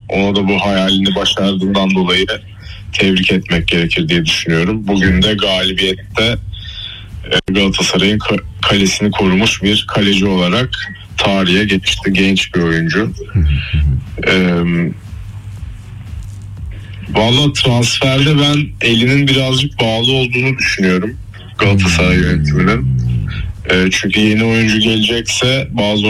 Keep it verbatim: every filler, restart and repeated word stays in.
Ona da bu hayalini başardığından dolayı tebrik etmek gerekir diye düşünüyorum. Bugün de galibiyette Galatasaray'ın kalesini korumuş bir kaleci olarak tarihe geçti. Genç bir oyuncu. Ee, Valla transferde ben elinin birazcık bağlı olduğunu düşünüyorum Galatasaray yönetiminin. Ee, çünkü yeni oyuncu gelecekse bazı